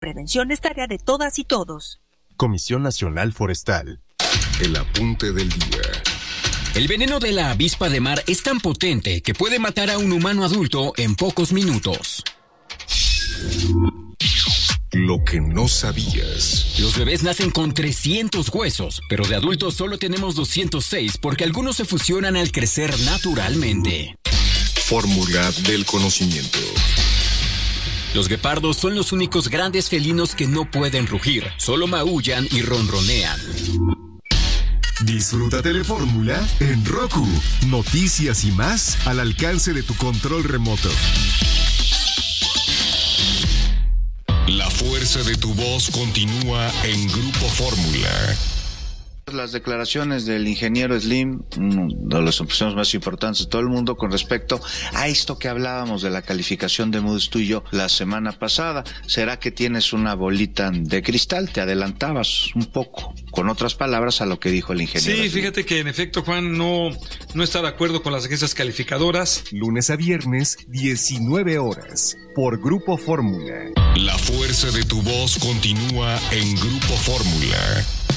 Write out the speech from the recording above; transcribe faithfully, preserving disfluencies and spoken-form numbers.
prevención es tarea de todas y todos. Comisión Nacional Forestal. El apunte del día. El veneno de la avispa de mar es tan potente que puede matar a un humano adulto en pocos minutos. Lo que no sabías. Los bebés nacen con trescientos huesos, pero de adultos solo tenemos doscientos seis porque algunos se fusionan al crecer naturalmente. Fórmula del conocimiento. Los guepardos son los únicos grandes felinos que no pueden rugir, solo maullan y ronronean. Disfruta Telefórmula en Roku. Noticias y más al alcance de tu control remoto. La fuerza de tu voz continúa en Grupo Fórmula. Las declaraciones del ingeniero Slim, uno de las opciones más importantes de todo el mundo con respecto a esto que hablábamos de la calificación de Moody's tú y yo la semana pasada. ¿Será que tienes una bolita de cristal? Te adelantabas un poco, con otras palabras, a lo que dijo el ingeniero Sí, Slim. fíjate que en efecto, Juan, no, no está de acuerdo con las agencias calificadoras. Lunes a viernes, diecinueve horas, por Grupo Fórmula. La fuerza de tu voz continúa en Grupo Fórmula.